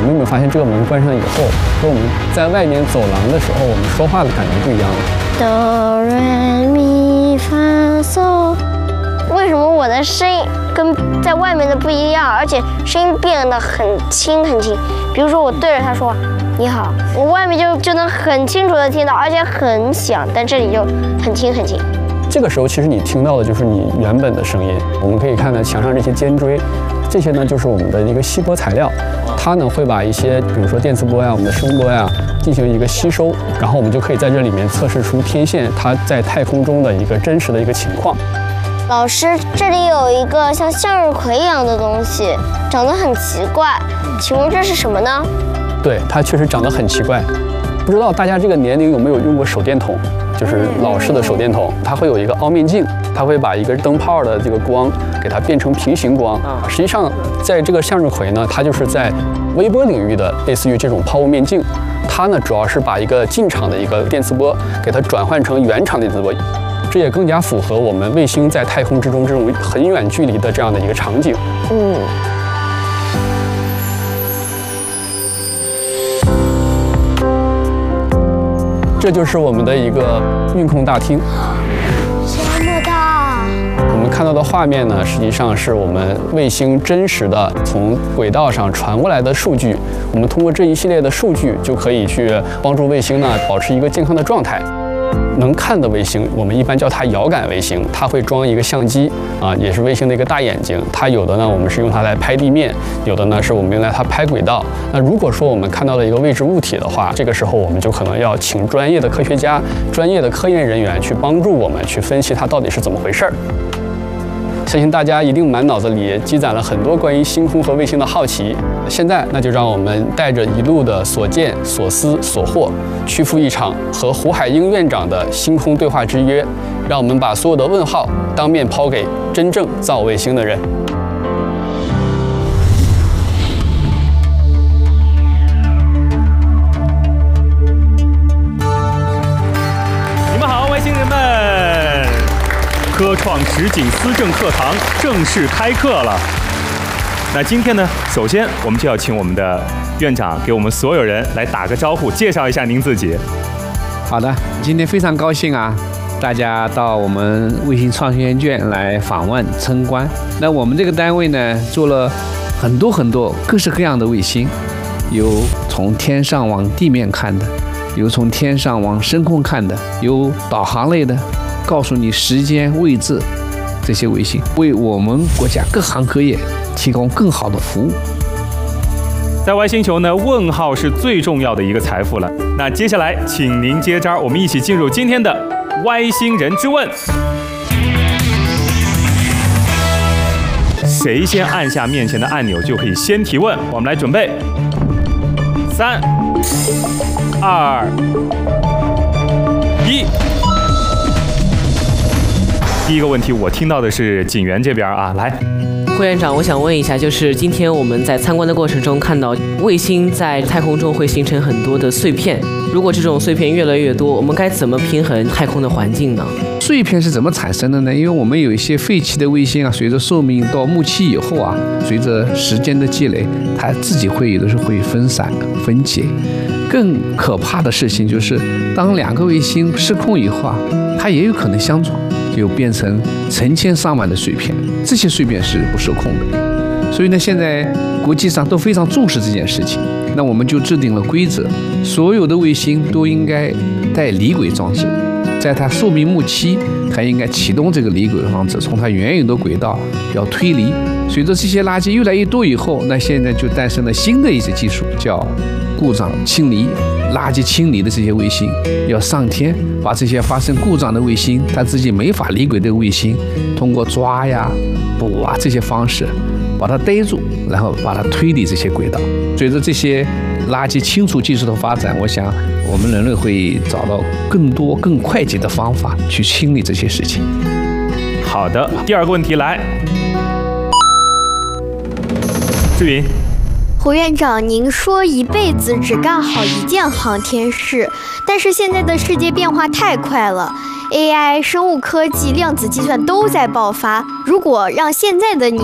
们有没有发现，这个门关上以后，和我们在外面走廊的时候，我们说话的感觉不一样了？ 哆来咪发嗦。为什么我的声音跟在外面的不一样，而且声音变得很轻很轻？比如说我对着他说“你好”，我外面就能很清楚的听到，而且很响，但这里就很轻很轻。 这个时候，其实你听到的就是你原本的声音。我们可以看到墙上这些尖锥，这些呢就是我们的一个吸波材料，它呢会把一些，比如说电磁波呀、我们的声波呀进行一个吸收，然后我们就可以在这里面测试出天线它在太空中的一个真实的一个情况。 老师，这里有一个像向日葵一样的东西，长得很奇怪，请问这是什么呢？ 对，它确实长得很奇怪。不知道大家这个年龄有没有用过手电筒？就是老式的手电筒，它会有一个凹面镜，它会把一个灯泡的这个光给它变成平行光。实际上，在这个向日葵呢，它就是在微波领域的类似于这种抛物面镜，它呢主要是把一个近场的一个电磁波给它转换成远场电磁波。这也更加符合我们卫星在太空之中这种很远距离的这样的一个场景。这就是我们的一个运控大厅。 这么大！ 我们看到的画面呢，实际上是我们卫星真实的从轨道上传过来的数据。我们通过这一系列的数据，就可以去帮助卫星呢保持一个健康的状态。能看的卫星，我们一般叫它遥感卫星，它会装一个相机也是卫星的一个大眼睛。它有的呢，我们是用它来拍地面；有的呢，是我们用来它拍轨道。那如果说我们看到了一个未知物体的话，这个时候我们就可能要请专业的科学家、专业的科研人员去帮助我们去分析它到底是怎么回事儿。相信大家一定满脑子里积攒了很多关于星空和卫星的好奇。现在，那就让我们带着一路的所见所思所获，屈服一场和胡海英院长的星空对话之约，让我们把所有的问号当面抛给真正造卫星的人。 你们好，外星人们！科创实景思政课堂正式开课了。那今天呢，首先我们就要请我们的院长给我们所有人来打个招呼，介绍一下您自己。 好的，今天非常高兴啊，大家到我们卫星创新研究院来访问参观。那我们这个单位呢，做了很多各式各样的卫星，有从天上往地面看的，有从天上往深空看的，有导航类的，告诉你时间位置，这些卫星为我们国家各行各业提供更好的服务。 在外星球呢，问号是最重要的一个财富了。那接下来，请您接招，我们一起进入今天的外星人之问。谁先按下面前的按钮，就可以先提问。我们来准备，3、2、1。第一个问题，我听到的是警员这边啊，来。 副院长，我想问一下，就是今天我们在参观的过程中看到卫星在太空中会形成很多的碎片，如果这种碎片越来越多，我们该怎么平衡太空的环境呢？ 碎片是怎么产生的呢？因为我们有一些废弃的卫星啊，随着寿命到暮期以后啊，随着时间的积累，它自己会有的时候会分散分解。更可怕的事情就是，当两个卫星失控以后啊，它也有可能相撞，就变成成千上万的碎片，这些碎片是不受控的。所以呢，现在国际上都非常重视这件事情。那我们就制定了规则，所有的卫星都应该带离轨装置，在它寿命末期，它应该启动这个离轨装置，从它原有的轨道要推离。随着这些垃圾越来越多以后，那现在就诞生了新的一些技术，叫故障清理、垃圾清理的这些卫星，要上天把这些发生故障的卫星，它自己没法离轨的卫星，通过抓呀、捕啊这些方式，把它逮住，然后把它推离这些轨道。随着这些垃圾清除技术的发展，我想我们人类会找到更多更快捷的方法去清理这些事情。 好的，第二个问题来，志云。 胡院长，您说一辈子只干好一件航天事，但是现在的世界变化太快了 ，AI、生物科技、量子计算都在爆发。如果让现在的你